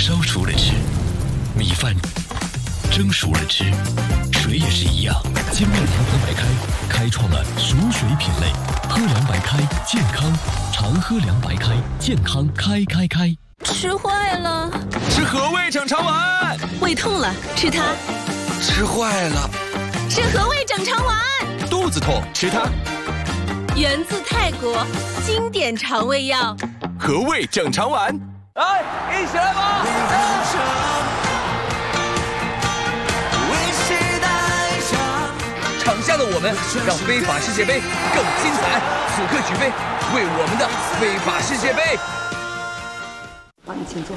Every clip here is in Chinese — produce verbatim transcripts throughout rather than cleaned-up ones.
烧熟了吃，米饭蒸熟了吃，水也是一样。金麦阳光白开开创了熟水品类，喝凉白开健康，常喝凉白开健康开开开。 吃坏了， 吃和味整肠丸。 胃痛了，吃它。 吃坏了， 吃和味整肠丸。 肚子痛，吃它。 源自泰国，经典肠胃药。 和味整肠丸，来，一起来吧！场下的我们让非法世界杯更精彩，此刻举杯，为我们的非法世界杯。 帮你请坐。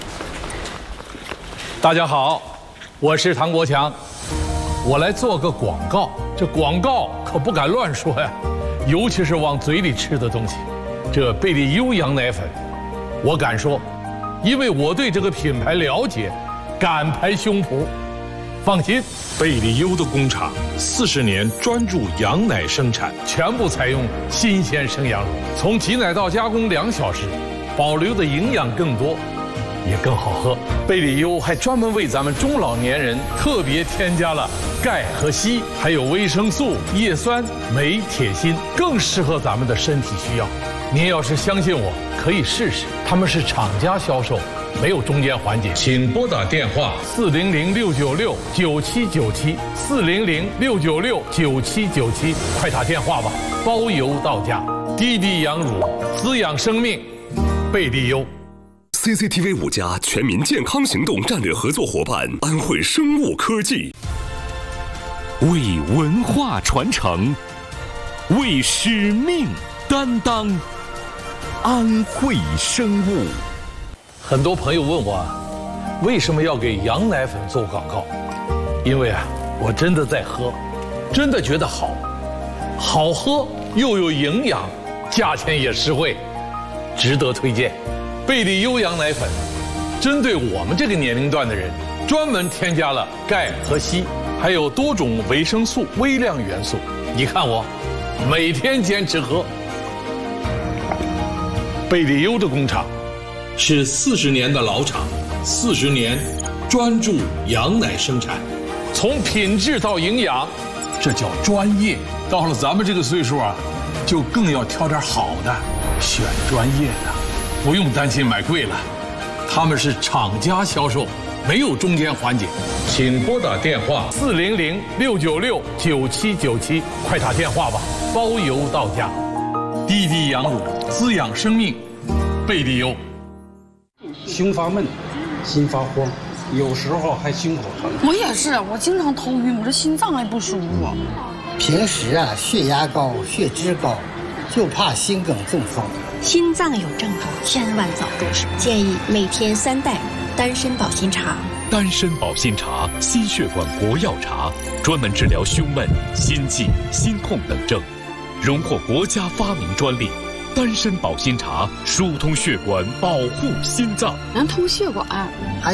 大家好，我是唐国强，我来做个广告。这广告可不敢乱说呀，尤其是往嘴里吃的东西。这贝利优羊奶粉，我敢说，因为我对这个品牌了解，敢拍胸脯。放心， 贝利优的工厂四十年专注羊奶生产， 全部采用新鲜生羊乳，从挤奶到加工两小时，保留的营养更多，也更好喝。贝利优还专门为咱们中老年人特别添加了钙和硒，还有维生素、叶酸、镁、铁、锌，更适合咱们的身体需要。您要是相信我，可以试试，他们是厂家销售，没有中间环节。 请拨打电话四零零六九六九七九七四零零六九六九七九七，快打电话吧，包邮到家。滴滴羊乳，滋养生命，贝利优。 C C T V 五家全民健康行动战略合作伙伴安徽生物科技， 为文化传承，为使命担当，安徽生物。 很多朋友问我，为什么要给羊奶粉做广告？因为啊，我真的在喝，真的觉得好，好喝又有营养，价钱也实惠，值得推荐。贝利优羊奶粉，针对我们这个年龄段的人，专门添加了钙和硒，还有多种维生素、微量元素。你看我，每天坚持喝。贝利优的工厂是四十年的老厂，四十年专注羊奶生产，从品质到营养，这叫专业。到了咱们这个岁数啊，就更要挑点好的，选专业的。不用担心买贵了，他们是厂家销售，没有中间环节。 请拨打电话四零零六九六九七九七，快打电话吧，包邮到家。滴滴羊乳，滋养生命，贝利优。 胸发闷，心发慌，有时候还心口疼。 我也是，我经常头晕，我这心脏还不舒服。 平时啊，血压高，血脂高，就怕心梗中风。 心脏有症状，千万早重视。建议每天三袋丹参保心茶。 丹参保心茶，心血管国药茶，专门治疗胸闷、心悸、心痛等症，荣获国家发明专利。丹参保心茶疏通血管，保护心脏。 能通血管。